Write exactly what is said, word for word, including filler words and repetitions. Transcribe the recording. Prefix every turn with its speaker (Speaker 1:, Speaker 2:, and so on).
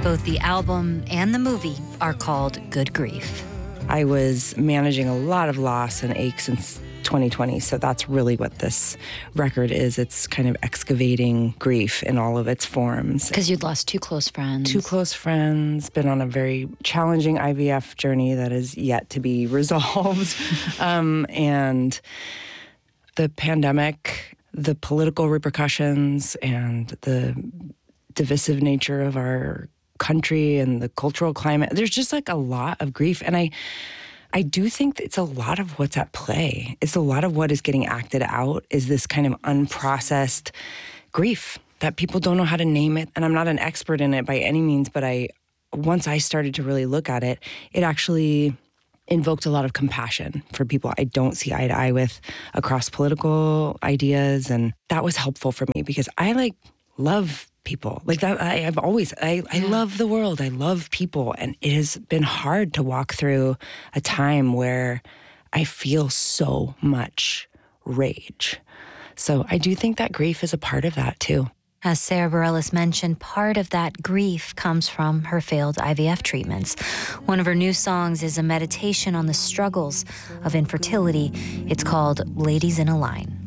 Speaker 1: Both the album and the movie are called Good Grief.
Speaker 2: I was managing a lot of loss and ache since twenty twenty, so that's really what this record is. It's kind of excavating grief in all of its forms.
Speaker 1: Because you'd lost two close friends.
Speaker 2: Two close friends, been on a very challenging I V F journey that is yet to be resolved. um, and the pandemic, the political repercussions, and the divisive nature of our country and the cultural climate. There's just like a lot of grief. And I I do think that it's a lot of what's at play. It's a lot of what is getting acted out is this kind of unprocessed grief that people don't know how to name it. And I'm not an expert in it by any means, but I once I started to really look at it, it actually invoked a lot of compassion for people I don't see eye to eye with across political ideas. And that was helpful for me because I like love people like that. I, I've always, I, I love the world. I love people. And it has been hard to walk through a time where I feel so much rage. So I do think that grief is a part of that too.
Speaker 1: As Sarah Bareilles mentioned, part of that grief comes from her failed I V F treatments. One of her new songs is a meditation on the struggles of infertility. It's called Ladies in a Line.